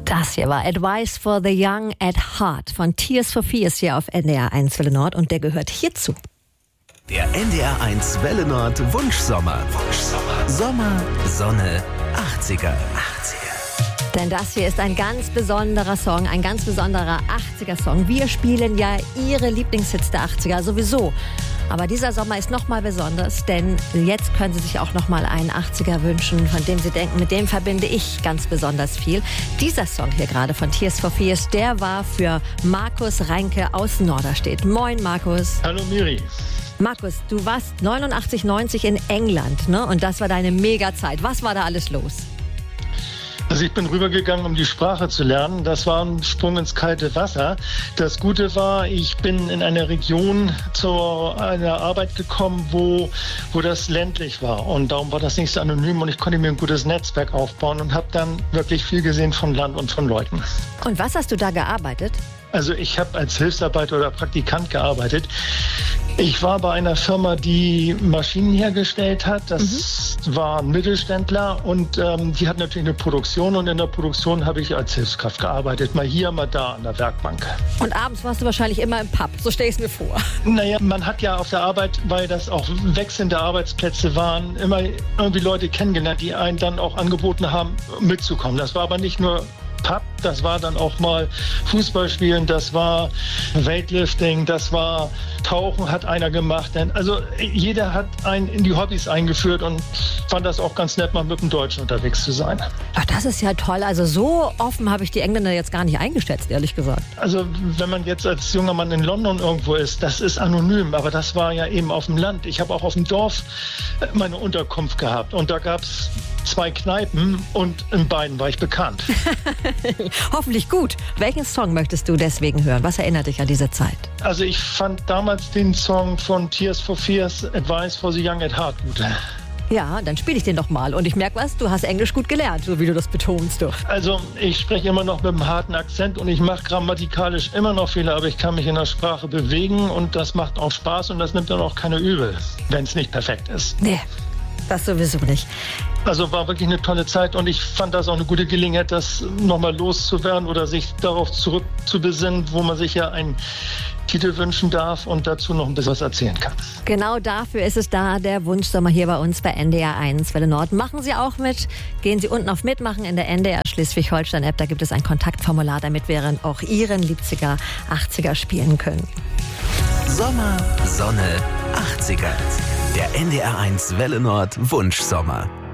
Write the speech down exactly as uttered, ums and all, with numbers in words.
Das hier war Advice for the Young at Heart von Tears for Fears hier auf N D R eins Welle Nord und der gehört hierzu. Der N D R eins Welle Nord Wunschsommer. Wunschsommer. Sommer, Sonne, achtziger. achtziger. Denn das hier ist ein ganz besonderer Song, ein ganz besonderer achtziger-Song. Wir spielen ja Ihre Lieblingshits der achtziger sowieso. Aber dieser Sommer ist nochmal besonders, denn jetzt können Sie sich auch nochmal einen achtziger wünschen, von dem Sie denken, mit dem verbinde ich ganz besonders viel. Dieser Song hier gerade von Tears for Fears, der war für Markus Reinke aus Norderstedt. Moin, Markus. Hallo, Miri. Markus, du warst neunundachtzig, neunzig in England, ne? Und das war deine Mega-Zeit. Was war da alles los? Also ich bin rübergegangen, um die Sprache zu lernen. Das war ein Sprung ins kalte Wasser. Das Gute war, ich bin in einer Region zu einer Arbeit gekommen, wo, wo das ländlich war. Und darum war das nicht so anonym und ich konnte mir ein gutes Netzwerk aufbauen und habe dann wirklich viel gesehen von Land und von Leuten. Und was hast du da gearbeitet? Also ich habe als Hilfsarbeiter oder Praktikant gearbeitet. Ich war bei einer Firma, die Maschinen hergestellt hat. Das mhm. war ein Mittelständler und ähm, die hat natürlich eine Produktion. Und in der Produktion habe ich als Hilfskraft gearbeitet. Mal hier, mal da an der Werkbank. Und abends warst du wahrscheinlich immer im Pub, so stelle ich es mir vor. Naja, man hat ja auf der Arbeit, weil das auch wechselnde Arbeitsplätze waren, immer irgendwie Leute kennengelernt, die einen dann auch angeboten haben, mitzukommen. Das war aber nicht nur Pub, das war dann auch mal Fußballspielen, das war Weightlifting, das war Tauchen hat einer gemacht. Also jeder hat einen in die Hobbys eingeführt und fand das auch ganz nett, mal mit dem Deutschen unterwegs zu sein. Ach, das ist ja toll. Also so offen habe ich die Engländer jetzt gar nicht eingeschätzt, ehrlich gesagt. Also wenn man jetzt als junger Mann in London irgendwo ist, das ist anonym, aber das war ja eben auf dem Land. Ich habe auch auf dem Dorf meine Unterkunft gehabt und da gab es zwei Kneipen und in beiden war ich bekannt. Hoffentlich gut. Welchen Song möchtest du deswegen hören? Was erinnert dich an diese Zeit? Also ich fand damals den Song von Tears for Fears, Advice for the Young at Heart, gut. Ja, dann spiele ich den doch mal. Und ich merke was, du hast Englisch gut gelernt, so wie du das betonst. Du. Also ich spreche immer noch mit einem harten Akzent und ich mache grammatikalisch immer noch Fehler, aber ich kann mich in der Sprache bewegen und das macht auch Spaß und das nimmt dann auch keine übel, wenn es nicht perfekt ist. Nee, das sowieso nicht. Also war wirklich eine tolle Zeit und ich fand das auch eine gute Gelegenheit, das nochmal loszuwerden oder sich darauf zurückzubesinnen, wo man sich ja einen Titel wünschen darf und dazu noch ein bisschen was erzählen kann. Genau dafür ist es da, der Wunschsommer hier bei uns bei N D R eins Welle Nord. Machen Sie auch mit. Gehen Sie unten auf Mitmachen in der N D R Schleswig-Holstein-App. Da gibt es ein Kontaktformular, damit wir auch Ihren Lieblinger achtziger spielen können. Sommer, Sonne, achtziger. Der N D R eins Welle Nord Wunschsommer.